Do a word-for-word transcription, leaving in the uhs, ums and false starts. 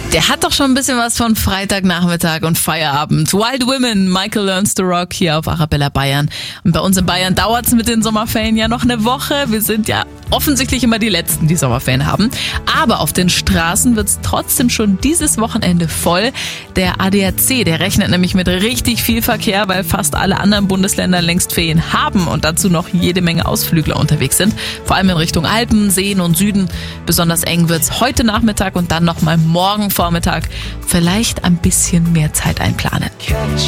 Der hat doch schon ein bisschen was von Freitagnachmittag und Feierabend. Wild Women, Michael Learns to Rock hier auf Arabella Bayern. Und bei uns in Bayern dauert's mit den Sommerferien ja noch eine Woche. Wir sind ja offensichtlich immer die Letzten, die Sommerferien haben. Aber auf den Straßen wird's trotzdem schon dieses Wochenende voll. Der A D A C, der rechnet nämlich mit richtig viel Verkehr, weil fast alle anderen Bundesländer längst Ferien haben und dazu noch jede Menge Ausflügler unterwegs sind. Vor allem in Richtung Alpen, Seen und Süden. Besonders eng wird's heute Nachmittag und dann nochmal morgen Vormittag. Vielleicht ein bisschen mehr Zeit einplanen.